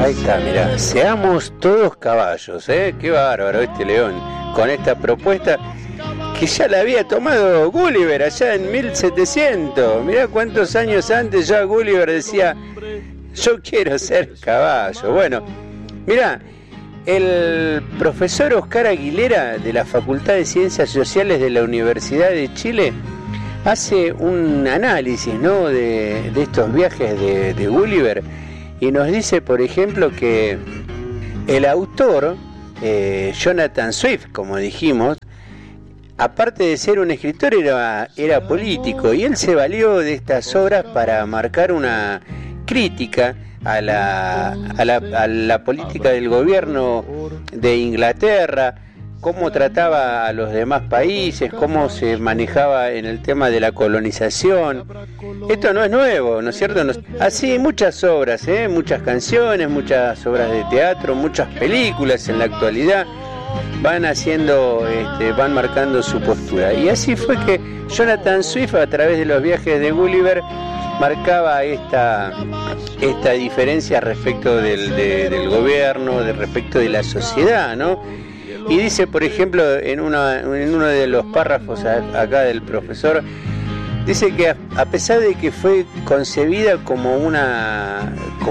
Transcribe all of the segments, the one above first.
Ahí está, mirá, seamos todos caballos, qué bárbaro este León, con esta propuesta que ya la había tomado Gulliver allá en 1700. Mirá cuántos años antes ya Gulliver decía, yo quiero ser caballo. Bueno, mirá, el profesor Oscar Aguilera de la Facultad de Ciencias Sociales de la Universidad de Chile hace un análisis, ¿no?, de estos viajes de Gulliver, y nos dice, por ejemplo, que el autor, Jonathan Swift, como dijimos, aparte de ser un escritor, era político, y él se valió de estas obras para marcar una crítica a la política del gobierno de Inglaterra, cómo trataba a los demás países, cómo se manejaba en el tema de la colonización. Esto no es nuevo, ¿no es cierto? Así muchas obras, muchas canciones, muchas obras de teatro, muchas películas en la actualidad van haciendo, van marcando su postura. Y así fue que Jonathan Swift, a través de los viajes de Gulliver, marcaba esta diferencia respecto del gobierno, respecto de la sociedad, ¿no? Y dice, por ejemplo, en uno de los párrafos acá del profesor, dice que a pesar de que fue concebida como una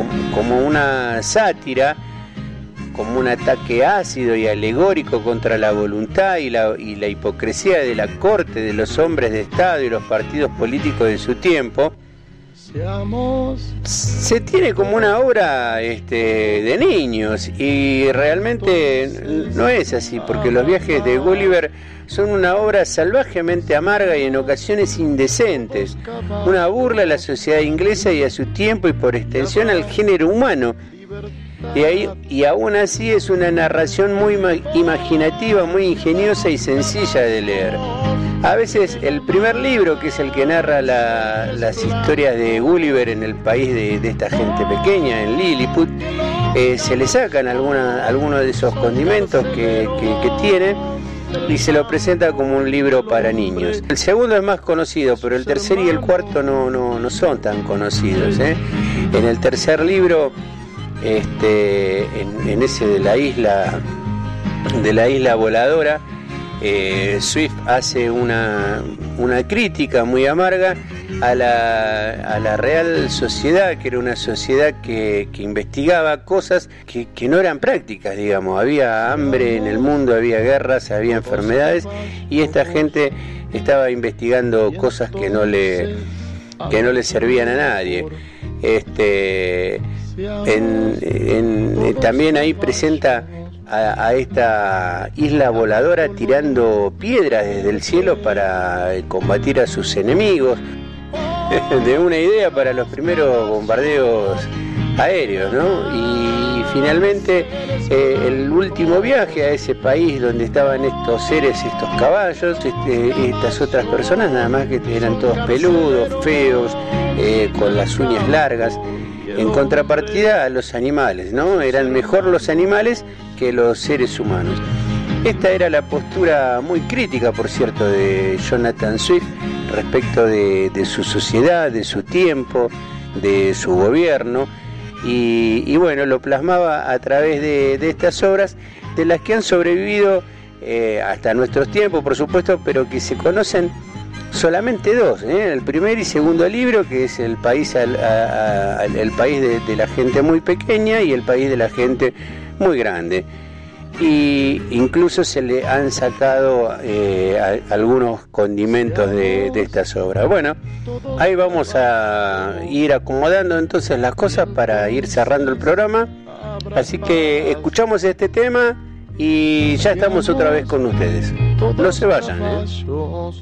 sátira, como un ataque ácido y alegórico contra la voluntad y la hipocresía de la corte, de los hombres de Estado y los partidos políticos de su tiempo, se tiene como una obra de niños, y realmente no es así, porque los viajes de Gulliver son una obra salvajemente amarga y en ocasiones indecentes, una burla a la sociedad inglesa y a su tiempo y por extensión al género humano. Y aún así es una narración muy imaginativa, muy ingeniosa y sencilla de leer. A veces el primer libro, que es el que narra las historias de Gulliver en el país de esta gente pequeña, en Lilliput, se le sacan algunos de esos condimentos que tiene y se lo presenta como un libro para niños. El segundo es más conocido, pero el tercer y el cuarto no son tan conocidos. En el tercer libro, en ese de la isla voladora, Swift hace una crítica muy amarga a la Real Sociedad, que era una sociedad que investigaba cosas que no eran prácticas, digamos. Había hambre en el mundo, había guerras, había enfermedades, y esta gente estaba investigando cosas que no le servían a nadie. También ahí presenta a esta isla voladora tirando piedras desde el cielo para combatir a sus enemigos, de una idea para los primeros bombardeos aéreos, ¿no? Y finalmente el último viaje a ese país donde estaban estos seres, estos caballos, estas otras personas, nada más que eran todos peludos, feos, con las uñas largas, en contrapartida a los animales, ¿no? Eran mejor los animales que los seres humanos. Esta era la postura muy crítica, por cierto, de Jonathan Swift respecto de su sociedad, de su tiempo, de su gobierno, y bueno, lo plasmaba a través de estas obras, de las que han sobrevivido hasta nuestros tiempos, por supuesto, pero que se conocen solamente dos, el primer y segundo libro, que es el país el país de la gente muy pequeña y el país de la gente muy grande. Y incluso se le han sacado algunos condimentos de estas obras. Bueno, ahí vamos a ir acomodando entonces las cosas para ir cerrando el programa. Así que escuchamos este tema y ya estamos otra vez con ustedes. No se vayan,